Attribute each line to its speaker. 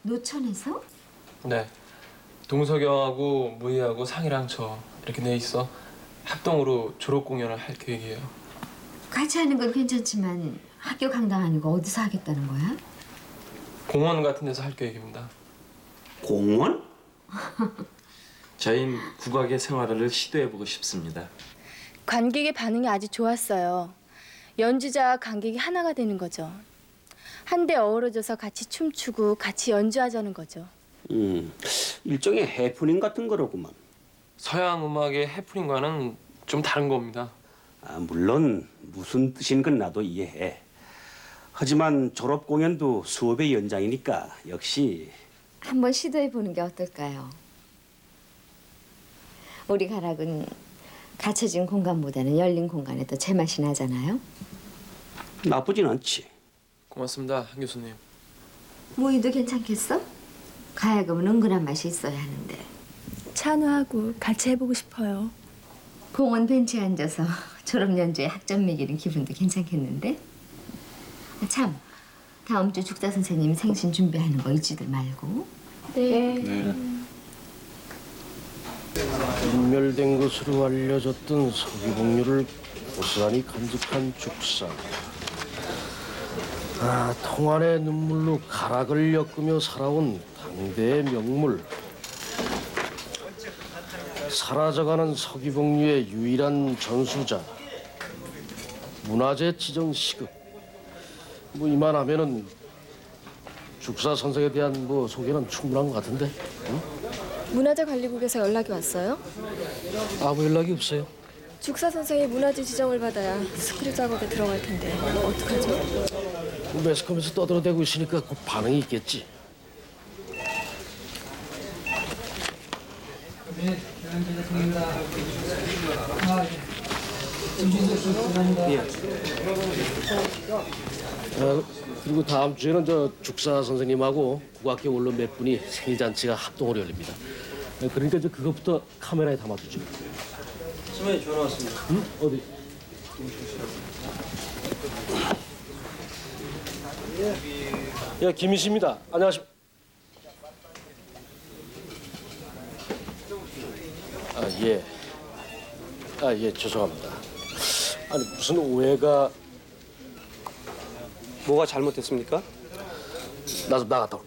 Speaker 1: 노천에서?
Speaker 2: 네. 동석영하고 무희하고 상이랑 저 이렇게 돼 있어 합동으로 졸업 공연을 할 계획이에요.
Speaker 1: 같이 하는 건 괜찮지만 학교 강당 아니고 어디서 하겠다는 거야?
Speaker 2: 공원 같은 데서 할 계획입니다.
Speaker 3: 공원?
Speaker 4: 저희는 국악의 생활을 시도해보고 싶습니다.
Speaker 5: 관객의 반응이 아주 좋았어요. 연주자와 관객이 하나가 되는 거죠. 한데 어우러져서 같이 춤추고 같이 연주하자는 거죠.
Speaker 3: 일종의 해프닝 같은 거로구만.
Speaker 2: 서양 음악의 해프닝과는 좀 다른 겁니다.
Speaker 3: 물론 무슨 뜻인 건 나도 이해해. 하지만 졸업 공연도 수업의 연장이니까 역시
Speaker 1: 한번 시도해 보는 게 어떨까요? 우리 가락은 갇혀진 공간보다는 열린 공간에 더 제맛이 나잖아요.
Speaker 3: 나쁘진 않지.
Speaker 2: 고맙습니다, 한 교수님.
Speaker 1: 무희도 괜찮겠어? 가야금은 은근한 맛이 있어야 하는데.
Speaker 5: 찬우하고 같이 해보고 싶어요.
Speaker 1: 공원 벤치에 앉아서 졸업 연주에 학점 매기는 기분도 괜찮겠는데? 참, 다음 주 죽사 선생님이 생신 준비하는 거 잊지들 말고.
Speaker 5: 네.
Speaker 6: 인멸된 것으로 알려졌던 서기복류를 고스란히 간직한 죽사. 통안의 눈물로 가락을 엮으며 살아온 당대의 명물. 사라져가는 서기복류의 유일한 전수자. 문화재 지정 시급. 이만하면은 죽사 선생에 대한 소개는 충분한 것 같은데. 응?
Speaker 5: 문화재관리국에서 연락이 왔어요?
Speaker 6: 아무 연락이 없어요.
Speaker 5: 죽사 선생이 문화재 지정을 받아야 스크립 작업에 들어갈 텐데 어떡하죠?
Speaker 6: 매스컴에서 떠들어대고 있으니까 곧 반응이 있겠지. 그리고 다음 주에는 죽사 선생님하고 국악계 원로 몇 분이 생일 잔치가 합동으로 열립니다. 그러니까 그것부터 카메라에 담아두죠.
Speaker 4: 선배님 전화 왔습니다.
Speaker 6: 응? 어디? 예, 김희 씨입니다. 안녕하십니까? 예. 예, 죄송합니다. 아니, 무슨 오해가...
Speaker 3: 뭐가 잘못됐습니까?
Speaker 6: 나 좀 나갔다 올게.